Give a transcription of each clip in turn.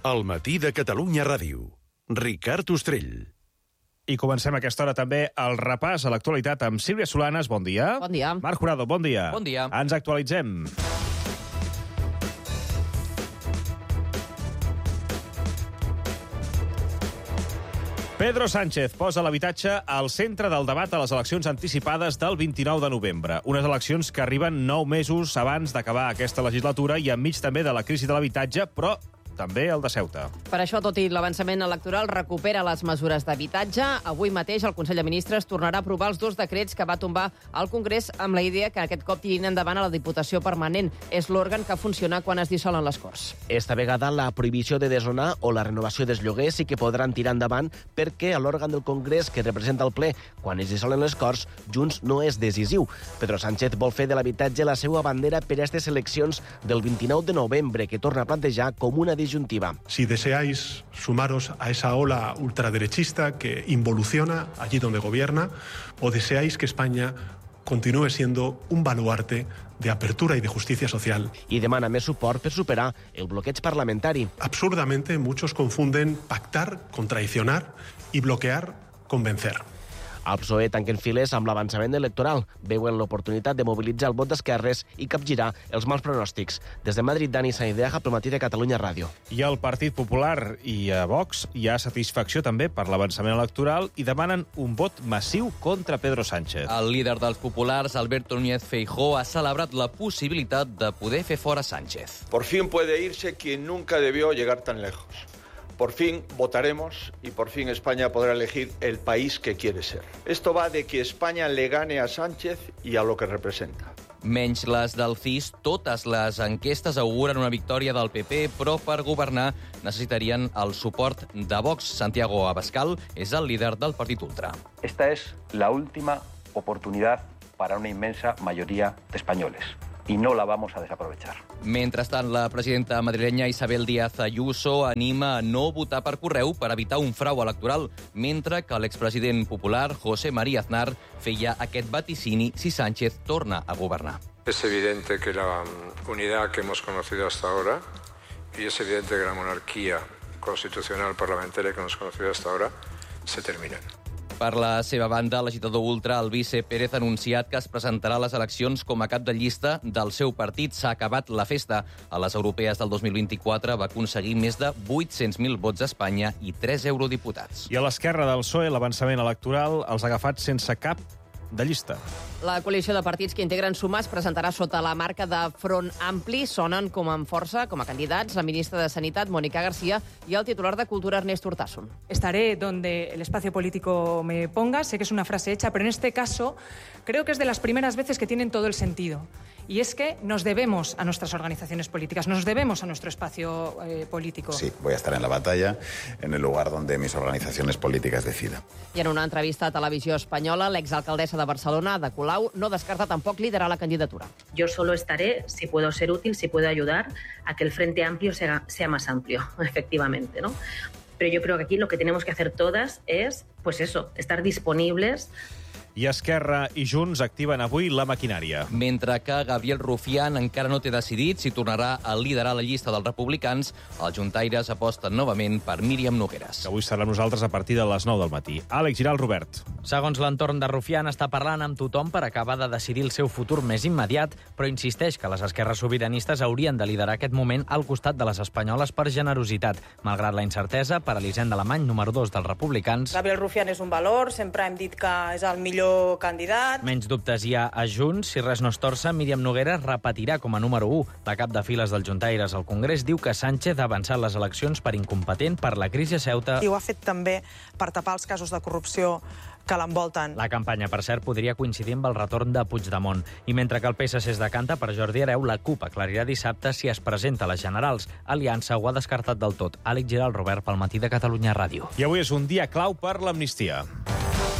El matí de Catalunya Ràdio. Ricard Ostrell. I comencem a aquesta hora també el repàs a l'actualitat amb Sílvia Solanes, bon dia. Bon dia. Marc Jurado, bon dia. Bon dia. Ens actualitzem. Pedro Sánchez posa l'habitatge al centre del debat a les eleccions anticipades del 29 de novembre. Unes eleccions que arriben 9 mesos abans d'acabar aquesta legislatura i enmig també de la crisi de l'habitatge, però també el de Ceuta. Per això, tot i l'avançament electoral, recupera les mesures d'habitatge. Avui mateix el Consell de Ministres tornarà a aprovar els 2 decrets que va tombar al Congrés amb la idea que aquest cop tirin endavant a la Diputació Permanent. És l'òrgan que funciona quan es dissolen les Corts. Esta vegada la prohibició de desnonar o la renovació dels lloguers sí que podran tirar endavant perquè a l'òrgan del Congrés que representa el ple quan es dissolen les Corts, Junts no és decisiu. Pedro Sánchez vol fer de l'habitatge la seva bandera per a aquestes eleccions del 29 de novembre que torna a plantejar com una disjuntiva. Si deseáis sumaros a esa ola ultraderechista que involuciona allí donde gobierna, o deseáis que España continúe siendo un baluarte de apertura y de justicia social. I demana més suport per superar el bloqueig parlamentari. Absurdamente, muchos confunden pactar con traicionar y bloquear con vencer. El PSOE tanquen files amb l'avançament electoral. Veuen l'oportunitat de mobilitzar el vot d'esquerres i capgirar els mals pronòstics. Des de Madrid, Dani Saideja, pel matí de Catalunya Ràdio. I al Partit Popular i a Vox hi ha satisfacció també per l'avançament electoral i demanen un vot massiu contra Pedro Sánchez. El líder dels populars, Alberto Núñez Feijóo, ha celebrat la possibilitat de poder fer fora Sánchez. Por fin puede irse quien nunca debió llegar tan lejos. Por fin votaremos y por fin España podrá elegir el país que quiere ser. Esto va de que España le gane a Sánchez y a lo que representa. Menys les del CIS, totes les enquestes auguren una victòria del PP, però per governar necessitarien el suport de Vox. Santiago Abascal és el líder del Partit Ultra. Esta es la última oportunidad para una inmensa mayoría de españoles. Y no la vamos a desaprovechar. Mentrestant, la presidenta madrilenya Isabel Díaz Ayuso anima a no votar per correu per evitar un frau electoral, mentre que l'expresident popular José María Aznar feia aquest vaticini si Sánchez torna a governar. Es evidente que la unidad que hemos conocido hasta ahora y es evidente que la monarquía constitucional parlamentaria que hemos conocido hasta ahora se terminan. Per la seva banda, l'agitador ultra Alvise Pérez ha anunciat que es presentarà a les eleccions com a cap de llista del seu partit. S'ha acabat la festa. A les europees del 2024 va aconseguir més de 800.000 vots a Espanya i 3 eurodiputats. I a l'esquerra del PSOE, l'avançament electoral els ha agafat sense cap de llista. La coalició de partits que integren Sumar es presentarà sota la marca de Front Ampli. Sonen com amb força, com a candidats, la ministra de Sanitat, Mónica García, y el titular de Cultura, Ernest Urtasun. Estaré donde el espacio político me ponga. Sé que es una frase hecha, pero en este caso creo que es de las primeras veces que tienen todo el sentido. Y es que nos debemos a nuestras organizaciones políticas, nos debemos a nuestro espacio político. Sí, voy a estar en la batalla, en el lugar donde mis organizaciones políticas decidan. I en una entrevista a Televisió Espanyola, l'exalcaldessa de Barcelona, Ada Colau, no descarta tampoc liderar la candidatura. Yo solo estaré si puedo ser útil, si puedo ayudar a que el Frente Amplio sea más amplio, efectivamente, ¿no? Pero yo creo que aquí lo que tenemos que hacer todas es, pues eso, estar disponibles. I Esquerra i Junts activen avui la maquinària. Mentre que Gabriel Rufián encara no té decidit si tornarà a liderar la llista dels republicans, els juntaires aposten novament per Míriam Nogueras. Que avui serà amb nosaltres a partir de les 9 del matí. Àlex Giral, Robert. Segons l'entorn de Rufián, està parlant amb tothom per acabar de decidir el seu futur més immediat, però insisteix que les esquerres sobiranistes haurien de liderar aquest moment al costat de les espanyoles per generositat. Malgrat la incertesa, per Elisenda Alemany, número 2 dels republicans... Gabriel Rufián és un valor, sempre hem dit que és el millor candidat. Menys dubtes hi ha a Junts. Si res no es torça, Míriam Nogueras repetirà com a número 1. La cap de files dels juntaires al Congrés diu que Sánchez ha avançat les eleccions per incompetent per la crisi a Ceuta. I ho ha fet també per tapar els casos de corrupció que l'envolten. La campanya, per cert, podria coincidir amb el retorn de Puigdemont. I mentre que el PSC es decanta per Jordi Hereu, la CUP aclarirà dissabte si es presenta a les generals. Aliança ho ha descartat del tot. Àlex Giral, Robert, pel matí de Catalunya Ràdio. I avui és un dia clau per l'amnistia.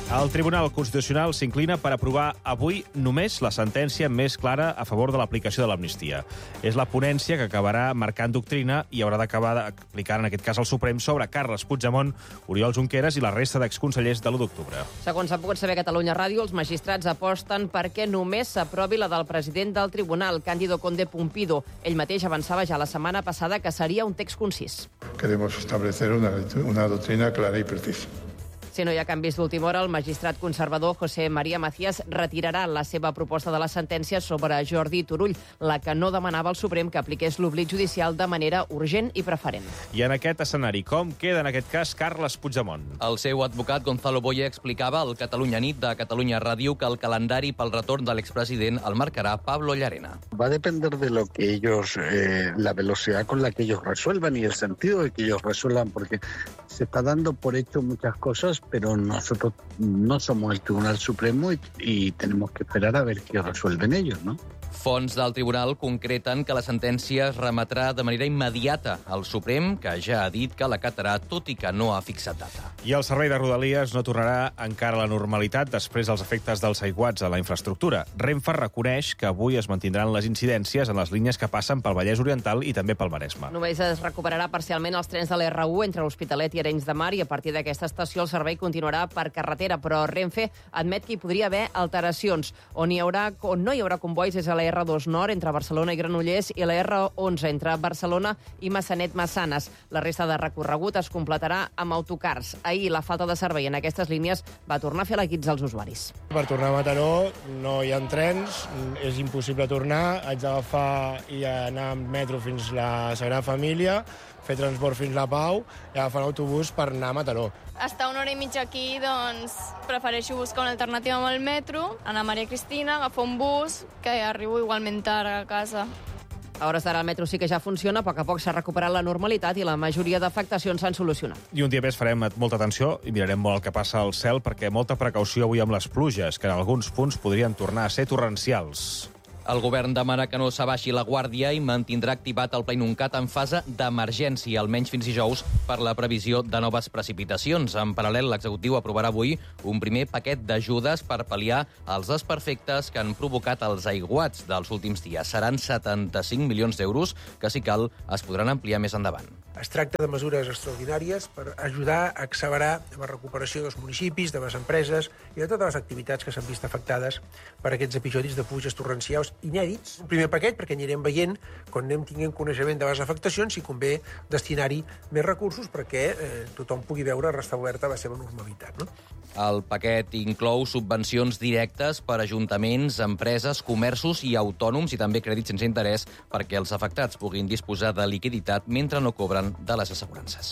El Tribunal Constitucional s'inclina per aprovar avui només la sentència més clara a favor de l'aplicació de l'amnistia. És la ponència que acabarà marcant doctrina i haurà d'acabar aplicant, en aquest cas, el Suprem sobre Carles Puigdemont, Oriol Junqueras i la resta d'exconsellers de l'1 d'octubre. Segons s'ha pogut saber a Catalunya Ràdio, els magistrats aposten perquè només s'aprovi la del president del tribunal, Cándido Conde Pumpido. Ell mateix avançava ja la setmana passada que seria un text concís. Queremos establecer una doctrina clara y precisa. Si no hi ha canvis d'última hora, el magistrat conservador José María Macías retirarà la seva proposta de la sentència sobre Jordi Turull, la que no demanava al Suprem que apliqués l'oblit judicial de manera urgent i preferent. I en aquest escenari, com queda en aquest cas Carles Puigdemont? El seu advocat Gonzalo Boye explicava al Catalunya Nit de Catalunya Ràdio que el calendari pel retorn de l'expresident el marcarà Pablo Llarena. Va a depender de lo que ellos, la velocidad con la que ellos resuelvan y el sentido de que ellos resuelvan, porque se está dando por hecho muchas cosas, pero nosotros no somos el Tribunal Supremo y tenemos que esperar a ver qué resuelven ellos, ¿no? Fonts del tribunal concreten que la sentència es remetrà de manera immediata al Suprem, que ja ha dit que l'acatarà, tot i que no ha fixat data. I el servei de Rodalies no tornarà encara a la normalitat després dels efectes dels aiguats a la infraestructura. Renfe reconeix que avui es mantindran les incidències en les línies que passen pel Vallès Oriental i també pel Maresme. Només es recuperarà parcialment els trens de l'R1 entre l'Hospitalet i Arenys de Mar i a partir d'aquesta estació el servei continuarà per carretera, però Renfe admet que hi podria haver alteracions. On no hi haurà convois és a la R2 Nord entre Barcelona i Granollers i la R11 entre Barcelona i Massanet-Massanes. La resta de recorregut es completarà amb autocars. Ahir la falta de servei en aquestes línies va tornar a fer l'equip als usuaris. Per tornar a Mataró no hi ha trens, és impossible tornar, haig d'agafar i anar amb metro fins la Sagrada Família, fer transport fins la Pau i agafar l'autobús per anar a Mataró. Estar una hora i mitja aquí, doncs, prefereixo buscar una alternativa amb el metro, anar a Maria Cristina, agafar un bus, que arribo igualment tard a casa. A hores d'ara el metro sí que ja funciona, a poc s'ha recuperat la normalitat i la majoria d'afectacions s'han solucionat. I un dia més farem molta atenció i mirarem molt el que passa al cel, perquè molta precaució avui amb les pluges, que en alguns punts podrien tornar a ser torrencials. El govern demana que no s'abaixi la guàrdia i mantindrà activat el PlainUncat en fase d'emergència, almenys fins dijous, per la previsió de noves precipitacions. En paral·lel, l'executiu aprovarà avui un primer paquet d'ajudes per pal·liar els desperfectes que han provocat els aiguats dels últims dies. Seran 75 milions d'euros que, si cal, es podran ampliar més endavant. Es tracta de mesures extraordinàries per ajudar a accelerar la recuperació dels municipis, de les empreses i de totes les activitats que s'han vist afectades per aquests episodis de pluges torrencials inèdits. Un primer paquet perquè anirem veient, quan anem tinguent coneixement de les afectacions, si convé destinar-hi més recursos perquè tothom pugui veure restablerta la seva normalitat, no? El paquet inclou subvencions directes per ajuntaments, empreses, comerços i autònoms i també crèdits sense interès perquè els afectats puguin disposar de liquiditat mentre no cobren de les assegurances.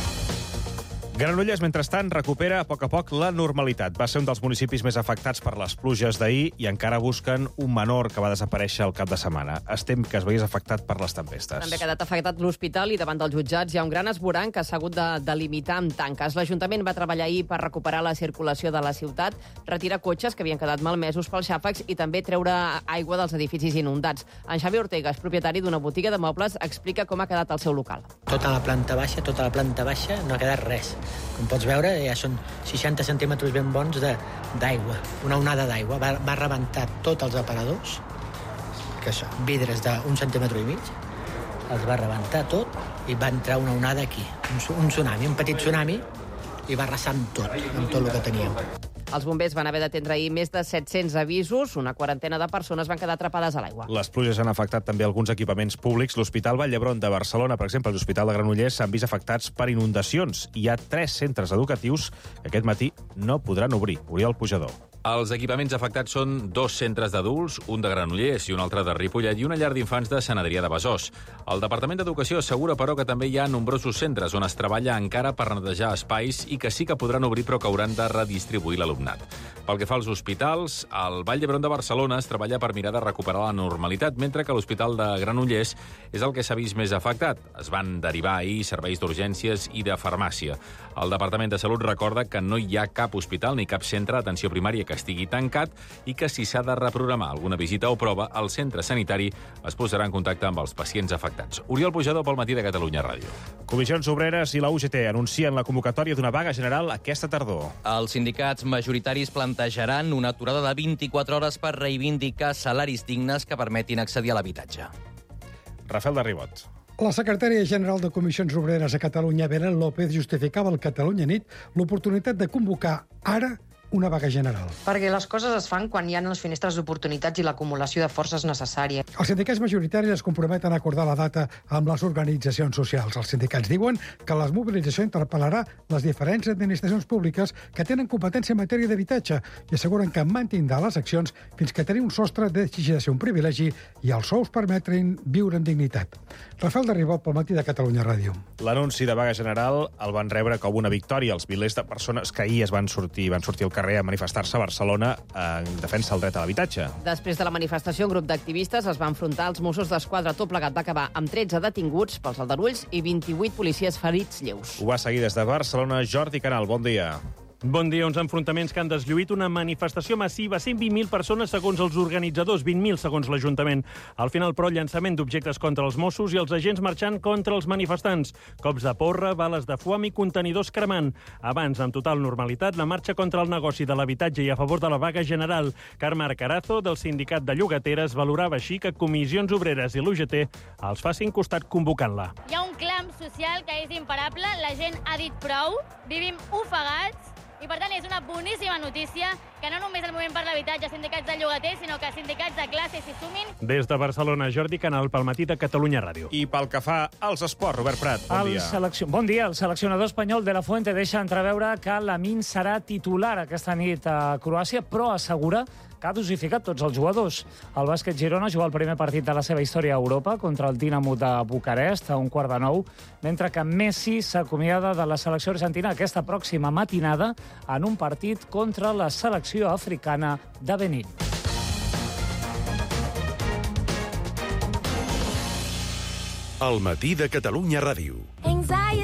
Granollers, mentrestant, recupera a poc la normalitat. Va ser un dels municipis més afectats per les pluges d'ahir i encara busquen un menor que va desaparèixer al cap de setmana. Es tem que es veiés afectat per les tempestes. També ha quedat afectat l'hospital i davant dels jutjats hi ha un gran esborrany que s'ha hagut de delimitar amb tanques. L'Ajuntament va treballar ahir per recuperar la circulació de la ciutat, retirar cotxes que havien quedat malmesos pels xàfecs i també treure aigua dels edificis inundats. En Xavi Ortega, és propietari d'una botiga de mobles, explica com ha quedat el seu local. Tota la planta baixa no ha quedat res. Com pots veure, ja són 60 centímetres ben bons d'aigua, una onada d'aigua. Va rebentar tots els aparadors, que són vidres d'un centímetre i mig, els va rebentar tot i va entrar una onada aquí, un tsunami, un petit tsunami, i va arrasar amb tot el que teníem. Els bombers van haver d'atendre ahir més de 700 avisos, una quarantena de persones van quedar atrapades a l'aigua. Les pluges han afectat també alguns equipaments públics. L'Hospital Vall d'Hebron de Barcelona, per exemple, l'Hospital de Granollers, s'han vist afectats per inundacions. Hi ha 3 centres educatius que aquest matí no podran obrir. Oriol Pujador. Els equipaments afectats són 2 centres d'adults, un de Granollers i un altre de Ripollet, i una llar d'infants de Sant Adrià de Besòs. El Departament d'Educació assegura, però, que també hi ha nombrosos centres on es treballa encara per netejar espais i que sí que podran obrir, però que hauran de redistribuir l'alumnat. Pel que fa als hospitals, al Vall d'Hebron de Barcelona es treballa per mirar de recuperar la normalitat, mentre que l'Hospital de Granollers és el que s'ha vist més afectat. Es van derivar ahir serveis d'urgències i de farmàcia. El Departament de Salut recorda que no hi ha cap hospital ni cap centre d'atenció primària que que estigui tancat i que si s'ha de reprogramar alguna visita o prova, el centre sanitari es posarà en contacte amb els pacients afectats. Oriol Pujador pel Matí de Catalunya Ràdio. Comissions Obreres i la UGT anuncien la convocatòria d'una vaga general aquesta tardor. Els sindicats majoritaris plantejaran una aturada de 24 hores per reivindicar salaris dignes que permetin accedir a l'habitatge. Rafael de Ribot. La secretària general de Comissions Obreres a Catalunya, Belén López, justificava al Catalunya Nit l'oportunitat de convocar ara una vaga general. Perquè les coses es fan quan hi ha les finestres d'oportunitats i l'acumulació de forces necessàries. Els sindicats majoritaris es comprometen a acordar la data amb les organitzacions socials. Els sindicats diuen que la mobilització interpel·larà les diferents administracions públiques que tenen competència en matèria d'habitatge i asseguren que mantindrà les accions fins que tenir un sostre deixi de ser un privilegi i els sous permetin viure amb dignitat. Rafael de Ribot pel Matí de Catalunya Ràdio. L'anunci de vaga general el van rebre com una victòria els milers de persones que ahir van sortir al carrer a manifestar-se a Barcelona en defensa del dret a l'habitatge. Després de la manifestació, un grup d'activistes es va enfrontar als Mossos d'Esquadra. Tot plegat va acabar amb 13 detinguts pels aldarulls i 28 policies ferits lleus. Ho va seguir des de Barcelona Jordi Canal. Bon dia. Bon dia. Uns enfrontaments que han deslluït una manifestació massiva. 120.000 persones segons els organitzadors, 20.000 segons l'Ajuntament. Al final, però, llançament d'objectes contra els Mossos i els agents marxant contra els manifestants. Cops de porra, bales de foam i contenidors cremant. Abans, amb total normalitat, la marxa contra el negoci de l'habitatge i a favor de la vaga general. Carme Arcarazo, del Sindicat de Llogateres, valorava així que Comissions Obreres i l'UGT els facin costat convocant-la. Hi ha un clam social que és imparable. La gent ha dit prou. Vivim ofegats. I, per tant, és una boníssima notícia que no només el moviment per l'habitatge, sindicats de llogaters, sinó que sindicats de classe s'hi sumin. Des de Barcelona, Jordi Canal, pel Matí de Catalunya Ràdio. I pel que fa als esports, Robert Prat, bon dia. Bon dia. El seleccionador espanyol de la Fuente deixa entreveure que Lamine serà titular aquesta nit a Croàcia, però assegura que ha dosificat tots els jugadors. El bàsquet Girona juga el primer partit de la seva història a Europa contra el Dinamo de Bucarest a 8:45, mentre que Messi s'acomiada de la selecció argentina aquesta pròxima matinada en un partit contra la selecció africana de Benín. El Matí de Catalunya Ràdio.